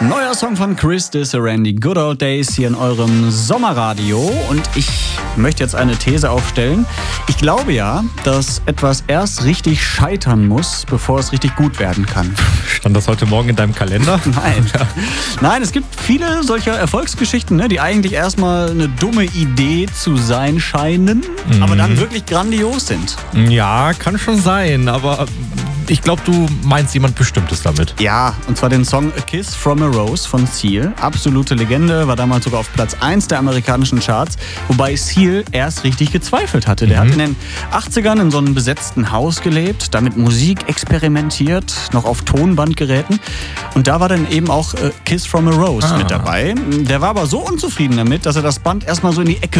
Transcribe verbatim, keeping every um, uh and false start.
Neuer Song von Chris Disarandi, Good Old Days, hier in eurem Sommerradio. Und ich möchte jetzt eine These aufstellen. Ich glaube ja, dass etwas erst richtig scheitern muss, bevor es richtig gut werden kann. Stand das heute Morgen in deinem Kalender? Nein. Nein, es gibt viele solcher Erfolgsgeschichten, ne, die eigentlich erstmal eine dumme Idee zu sein scheinen, mhm. aber dann wirklich grandios sind. Ja, kann schon sein, aber ich glaube, du meinst jemand Bestimmtes damit. Ja, und zwar den Song A Kiss from a Rose von Seal. Absolute Legende, war damals sogar auf Platz eins der amerikanischen Charts, wobei Seal erst richtig gezweifelt hatte. Der mhm. hat in den achtzigern in so einem besetzten Haus gelebt, damit Musik experimentiert, noch auf Tonbandgeräten. Und da war dann eben auch A Kiss from a Rose ah. mit dabei. Der war aber so unzufrieden damit, dass er das Band erstmal so in die Ecke